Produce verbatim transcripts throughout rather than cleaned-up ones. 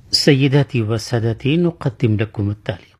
سيداتي وسادتي، نقدم لكم التالي.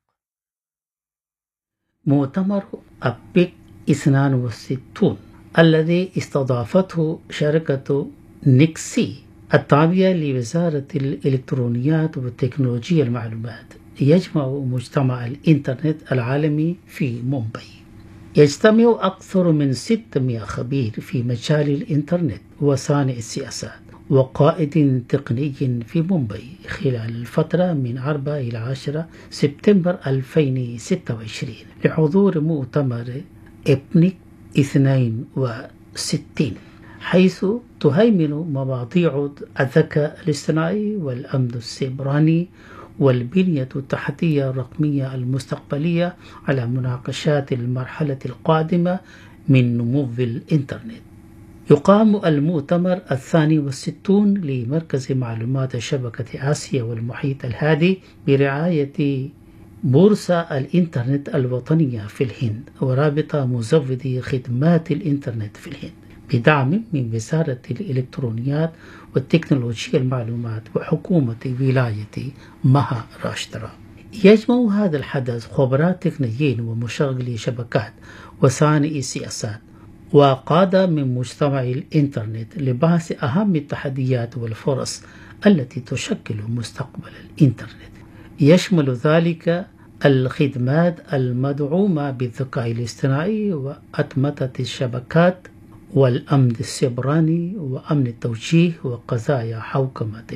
مؤتمر أبيك اثنين وستين الذي استضافته شركة نيكسي التابعة لوزارة الإلكترونيات وتكنولوجيا المعلومات يجمع مجتمع الإنترنت العالمي في مومباي. يجتمع أكثر من ستمائة خبير في مجال الإنترنت وصانع السياسات وقائد تقني في مومباي خلال الفترة من أربعة إلى عشرة سبتمبر ألفين وستة وعشرين لحضور مؤتمر إبنيك اثنين وستين، حيث تهيمن مواضيع الذكاء الاصطناعي والأمن السيبراني والبنية التحتية الرقمية المستقبلية على مناقشات المرحلة القادمة من نمو الإنترنت. يقام المؤتمر الثاني والستون لمركز معلومات شبكة آسيا والمحيط الهادي برعاية بورصة الإنترنت الوطنية في الهند ورابطة مزودي خدمات الإنترنت في الهند بدعم من وزارة الإلكترونيات والتكنولوجيا المعلومات وحكومة ولاية مهاراشترا. يجمع هذا الحدث خبراء تقنيين ومشغلي شبكات وصانعي سياسات وقادة من مجتمع الإنترنت لبحث أهم التحديات والفرص التي تشكل مستقبل الإنترنت. يشمل ذلك الخدمات المدعومة بالذكاء الاصطناعي وأتمتة الشبكات والأمن السيبراني وأمن التوجيه وقضايا حوكمة